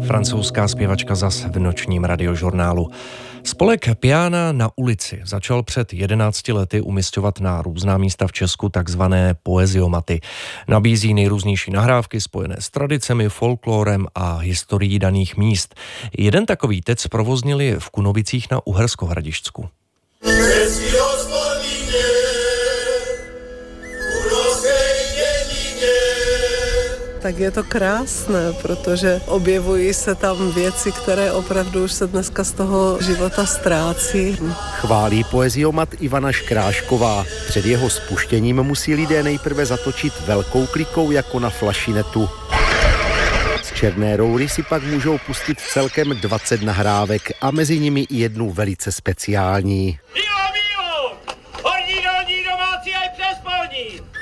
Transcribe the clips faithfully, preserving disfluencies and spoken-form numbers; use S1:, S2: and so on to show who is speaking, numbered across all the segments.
S1: Francouzská zpěvačka zas v nočním radiožurnálu. Spolek Piana na ulici začal před jedenácti lety umisťovat na různá místa v Česku takzvané poeziomaty. Nabízí nejrůznější nahrávky spojené s tradicemi, folklorem a historií daných míst. Jeden takový teď provoznili v Kunovicích na Uherskohradišťsku.
S2: Tak je to krásné, protože objevují se tam věci, které opravdu už se dneska z toho života ztrácí.
S3: Chválí poeziomat Ivana Škrášková. Před jeho spuštěním musí lidé nejprve zatočit velkou klikou jako na flašinetu. Z černé roury si pak můžou pustit celkem dvacet nahrávek a mezi nimi i jednu velice speciální.
S4: Mílo, mílo! Horní, dolní, domácí a i přespodní!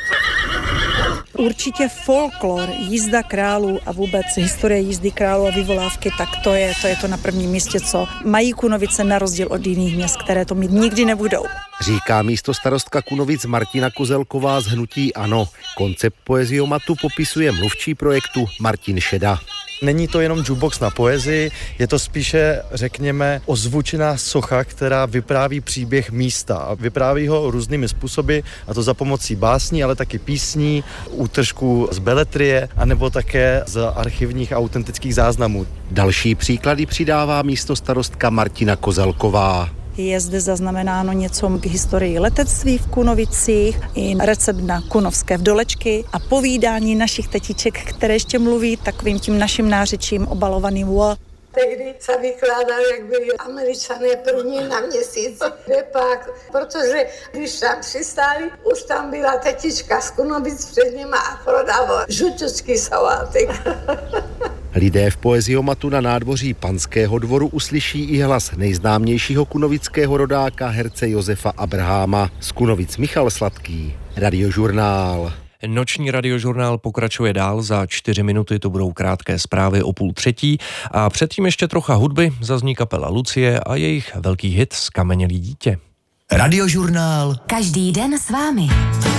S5: Určitě folklor, jízda králů a vůbec historie jízdy králů a vyvolávky, tak to je, to je to na prvním místě, co mají Kunovice na rozdíl od jiných měst, které to mít nikdy nebudou.
S3: Říká místostarostka Kunovic Martina Kozelková z hnutí ANO. Koncept poeziomatu popisuje mluvčí projektu Martin Šeda.
S6: Není to jenom jukebox na poezii, je to spíše, řekněme, ozvučená socha, která vypráví příběh místa. A vypráví ho různými způsoby, a to za pomocí básní, ale taky písní, útržků z beletrie, anebo také z archivních autentických záznamů.
S3: Další příklady přidává místostarostka Martina Kozelková.
S5: Je zde zaznamenáno něco k historii letectví v Kunovicích, i recept na kunovské vdolečky a povídání našich tetiček, které ještě mluví takovým tím naším nářečím obalovaným wo.
S7: Tehdy se vykládal, jak byli Američané první na měsíci. Pak, protože když tam přistáli, už tam byla tetička z Kunovic před nima a prodával žuťočky salátek.
S3: Lidé v poeziomatu na nádvoří Panského dvoru uslyší i hlas nejznámějšího kunovického rodáka herce Josefa Abraháma. Z Kunovic Michal Sladký, Radiožurnál.
S1: Noční radiožurnál pokračuje dál, za čtyři minuty to budou krátké zprávy o půl třetí a předtím ještě trocha hudby, zazní kapela Lucie a jejich velký hit Skamenělý dítě.
S8: Radiožurnál. Každý den s vámi.